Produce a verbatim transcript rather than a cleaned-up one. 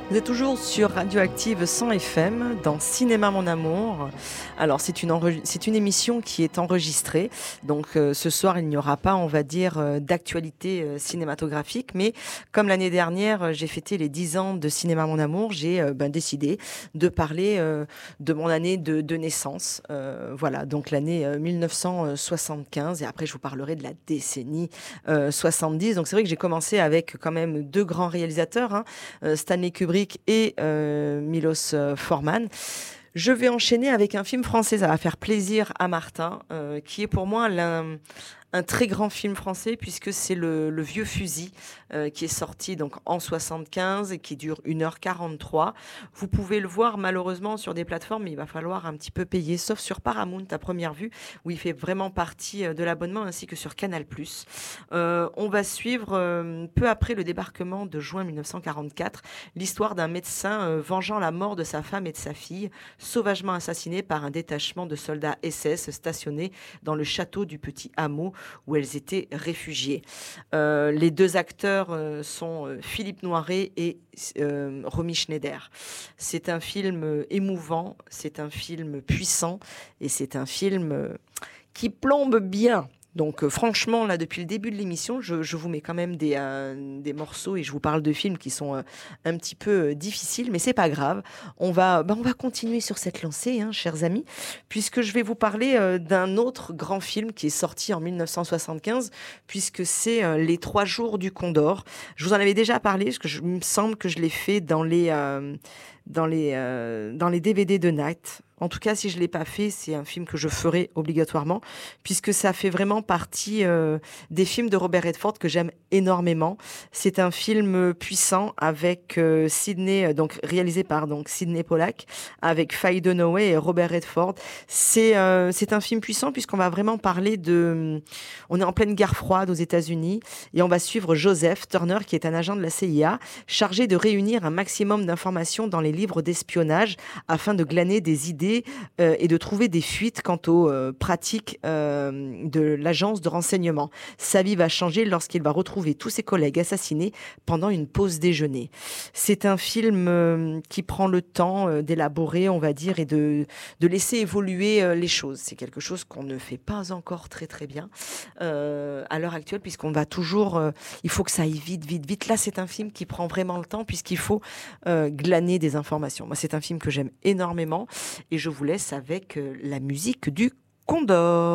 Vous êtes toujours sur Radioactive cent F M dans Cinéma Mon Amour. Alors c'est une, enre- c'est une émission qui est enregistrée, donc euh, ce soir il n'y aura pas, on va dire, euh, d'actualité euh, cinématographique, mais comme l'année dernière euh, j'ai fêté les dix ans de Cinéma Mon Amour, j'ai euh, ben, décidé de parler euh, de mon année de, de naissance. Euh, voilà, donc l'année euh, mille neuf cent soixante-quinze, et après je vous parlerai de la décennie euh, soixante-dix. Donc c'est vrai que j'ai commencé avec quand même deux grands réalisateurs, hein, euh, Stanley Kubrick et euh, Milos euh, Forman. Je vais enchaîner avec un film français, ça va faire plaisir à Martin, euh, qui est pour moi l'un un très grand film français puisque c'est le, le Vieux Fusil euh, qui est sorti donc en soixante-quinze et qui dure une heure quarante-trois. Vous pouvez le voir malheureusement sur des plateformes, mais il va falloir un petit peu payer, sauf sur Paramount à première vue où il fait vraiment partie euh, de l'abonnement, ainsi que sur Canal+. Euh, on va suivre euh, peu après le débarquement de juin mille neuf cent quarante-quatre l'histoire d'un médecin euh, vengeant la mort de sa femme et de sa fille, sauvagement assassiné par un détachement de soldats S S stationnés dans le château du Petit Hameau où elles étaient réfugiées. Euh, les deux acteurs euh, sont euh, Philippe Noiret et euh, Romy Schneider. C'est un film euh, émouvant, c'est un film puissant et c'est un film euh, qui plombe bien. Donc euh, franchement, là, depuis le début de l'émission, je, je vous mets quand même des, euh, des morceaux et je vous parle de films qui sont euh, un petit peu euh, difficiles, mais c'est pas grave. On va, bah, on va continuer sur cette lancée, hein, chers amis, puisque je vais vous parler euh, d'un autre grand film qui est sorti en mille neuf cent soixante-quinze, puisque c'est euh, Les Trois Jours du Condor. Je vous en avais déjà parlé, parce que je, il me semble que je l'ai fait dans les, euh, dans les, euh, dans les D V D de Night. En tout cas, si je ne l'ai pas fait, c'est un film que je ferai obligatoirement, puisque ça fait vraiment partie euh, des films de Robert Redford que j'aime énormément. C'est un film puissant avec euh, Sidney, donc réalisé par donc Sidney Pollack, avec Faye Dunaway et Robert Redford. C'est euh, c'est un film puissant puisqu'on va vraiment parler de... On est en pleine guerre froide aux États-Unis et on va suivre Joseph Turner, qui est un agent de la C I A, chargé de réunir un maximum d'informations dans les livres d'espionnage afin de glaner des idées Euh, et de trouver des fuites quant aux euh, pratiques euh, de l'agence de renseignement. Sa vie va changer lorsqu'il va retrouver tous ses collègues assassinés pendant une pause déjeuner. C'est un film euh, qui prend le temps euh, d'élaborer, on va dire, et de, de laisser évoluer euh, les choses. C'est quelque chose qu'on ne fait pas encore très très bien euh, à l'heure actuelle, puisqu'on va toujours... Euh, il faut que ça aille vite, vite, vite. Là, c'est un film qui prend vraiment le temps, puisqu'il faut euh, glaner des informations. Moi, c'est un film que j'aime énormément. Et je vous laisse avec euh, la musique du Condor.